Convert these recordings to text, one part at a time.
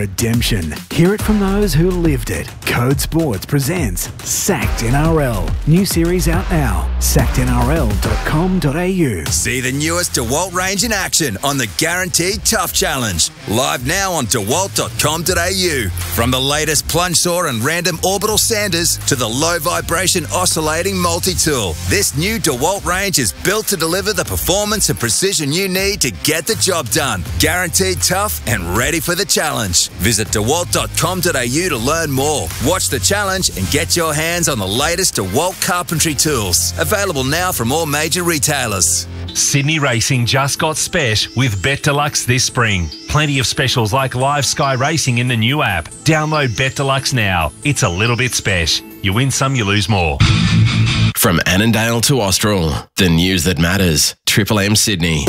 redemption. Hear it from those who lived it. Code Sports presents Sacked NRL. New series out now. SackedNRL.com.au. See the newest DeWalt range in action on the Guaranteed Tough Challenge. Live now on DeWalt.com.au. From the latest plunge saw and random orbital sanders to the low vibration oscillating multi-tool, this new DeWalt range is built to deliver the performance and precision you need to get the job done. Guaranteed tough and ready for the challenge. Visit DeWalt.com.au to learn more. Watch the challenge and get your hands on the latest DeWalt carpentry tools. Available now from all major retailers. Sydney Racing just got special with Bet Deluxe this spring. Plenty of specials like live Sky Racing in the new app. Download Bet Deluxe now. It's a little bit special. You win some, you lose more. From Annandale to Austral, the news that matters. Triple M Sydney.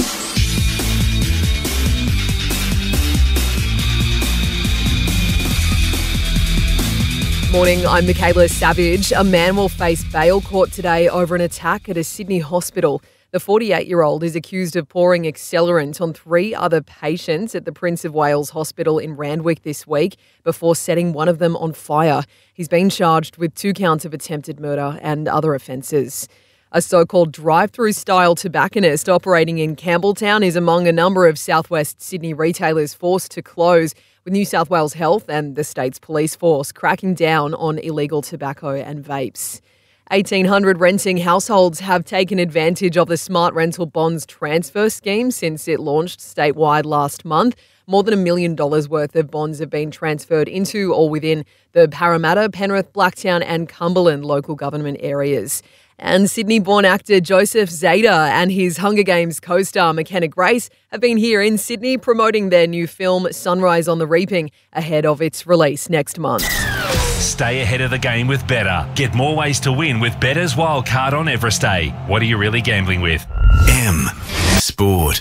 Morning, I'm Michaela Savage. A man will face bail court today over an attack at a Sydney hospital. The 48-year-old is accused of pouring accelerant on 3 other patients at the Prince of Wales Hospital in Randwick this week before setting one of them on fire. He's been charged with 2 counts of attempted murder and other offences. A so-called drive-through style tobacconist operating in Campbelltown is among a number of southwest Sydney retailers forced to close, with New South Wales Health and the state's police force cracking down on illegal tobacco and vapes. 1,800 renting households have taken advantage of the Smart Rental Bonds transfer scheme since it launched statewide last month. More than $1 million worth of bonds have been transferred into or within the Parramatta, Penrith, Blacktown and Cumberland local government areas. And Sydney-born actor Joseph Zada and his Hunger Games co-star McKenna Grace have been here in Sydney promoting their new film Sunrise on the Reaping ahead of its release next month. Stay ahead of the game with Betr. Get more ways to win with Better's Wildcard on Everest Day. What are you really gambling with? M Sport.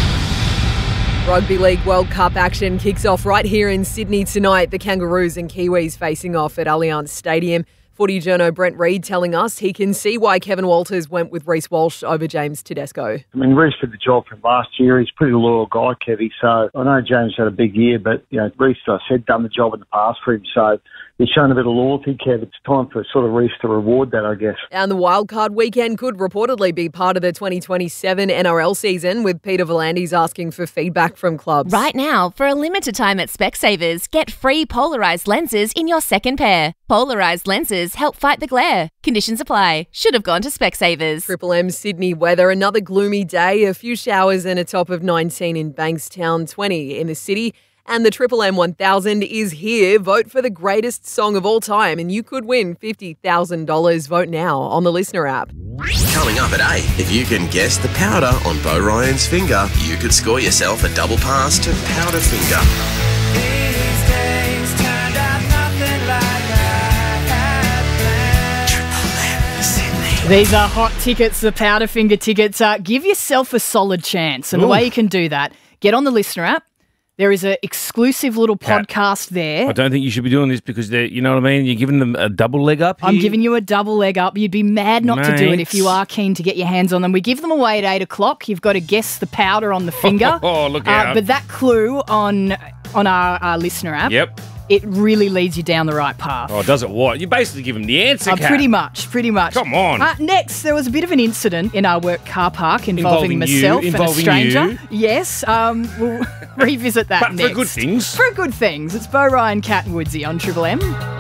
Rugby League World Cup action kicks off right here in Sydney tonight. The Kangaroos and Kiwis facing off at Allianz Stadium. Footy journo Brent Reid telling us he can see why Kevin Walters went with Reece Walsh over James Tedesco. I mean, Reece did the job from last year. He's a pretty loyal guy, Kevy. So I know James had a big year, but Reece, I said, done the job in the past for him. So he's shown a bit of loyalty, Kev. It's time for sort of Reece to reward that, I guess. And the wildcard weekend could reportedly be part of the 2027 NRL season, with Peter V'landys asking for feedback from clubs. Right now, for a limited time at Specsavers, get free polarised lenses in your second pair. Polarised lenses help fight the glare. Conditions apply. Should have gone to Specsavers. Triple M Sydney weather. Another gloomy day. A few showers and a top of 19 in Bankstown, 20 in the city. And the Triple M 1000 is here. Vote for the greatest song of all time and you could win $50,000. Vote now on the Listener app. Coming up at 8, if you can guess the powder on Bo Ryan's finger, you could score yourself a double pass to Powder Finger. These are hot tickets, the Powderfinger tickets. Give yourself a solid chance. And the way you can do that, get on the Listener app. There is an exclusive little podcast there. I don't think you should be doing this because, you know what I mean? You're giving them a double leg up here. I'm giving you a double leg up. You'd be mad not to do it if you are keen to get your hands on them. We give them away at 8 o'clock. You've got to guess the powder on the finger. Oh, look out. But that clue on our Listener app. Yep. It really leads you down the right path. Oh, does it what? You basically give them the answer, Kat. Pretty much. Come on. Next, there was a bit of an incident in our work car park involving myself and a stranger. You. Yes, we'll revisit that but next. for good things. For good things. It's Bo Ryan, Cat and Woodsy on Triple M.